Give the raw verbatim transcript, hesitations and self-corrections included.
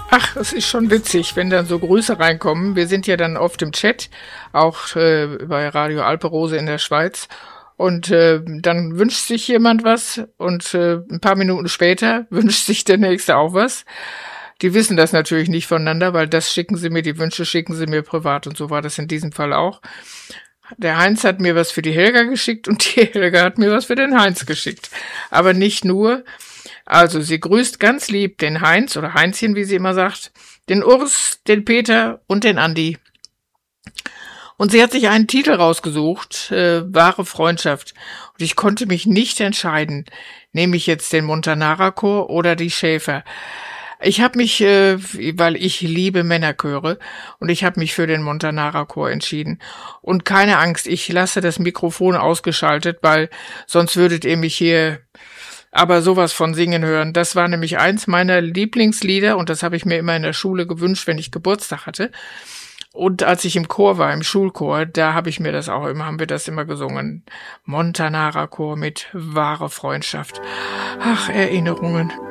Ach, es ist schon witzig, wenn dann so Grüße reinkommen. Wir sind ja dann oft im Chat, auch äh, bei Radio Alperose in der Schweiz. Und äh, dann wünscht sich jemand was und äh, ein paar Minuten später wünscht sich der Nächste auch was. Die wissen das natürlich nicht voneinander, weil das schicken sie mir, die Wünsche schicken sie mir privat. Und so war das in diesem Fall auch. Der Heinz hat mir was für die Helga geschickt und die Helga hat mir was für den Heinz geschickt. Aber nicht nur. Also sie grüßt ganz lieb den Heinz oder Heinzchen, wie sie immer sagt, den Urs, den Peter und den Andi. Und sie hat sich einen Titel rausgesucht, äh, wahre Freundschaft. Und ich konnte mich nicht entscheiden, nehme ich jetzt den Montanara-Chor oder die Schäfer. Ich habe mich, äh, weil ich liebe Männerchöre, und ich habe mich für den Montanara-Chor entschieden. Und keine Angst, ich lasse das Mikrofon ausgeschaltet, weil sonst würdet ihr mich hier aber sowas von singen hören. Das war nämlich eins meiner Lieblingslieder und das habe ich mir immer in der Schule gewünscht, wenn ich Geburtstag hatte. Und als ich im Chor war, im Schulchor, da habe ich mir das auch immer, haben wir das immer gesungen. Montanara-Chor mit wahre Freundschaft. Ach, Erinnerungen.